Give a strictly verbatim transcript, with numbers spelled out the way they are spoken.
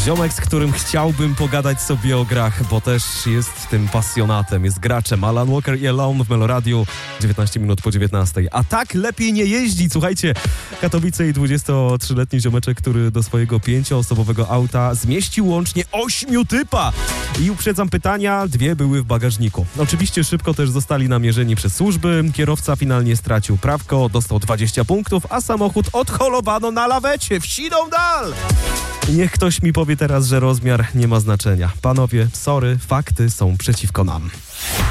Ziomek, z którym chciałbym pogadać sobie o grach, bo też jest tym pasjonatem, jest graczem. Alan Walker i Alone w Meloradiu, dziewiętnaście minut po dziewiętnastej. A tak lepiej nie jeździć. Słuchajcie, Katowice i dwudziestotrzyletni ziomeczek, który do swojego pięcioosobowego auta zmieścił łącznie ośmiu typa. I uprzedzam pytania, dwie były w bagażniku. Oczywiście szybko też zostali namierzeni przez służby. Kierowca finalnie stracił prawko, dostał dwadzieścia punktów, a samochód odholowano na lawecie. Wsiną dal! Niech ktoś mi powie teraz, że rozmiar nie ma znaczenia. Panowie, sorry, fakty są przeciwko nam.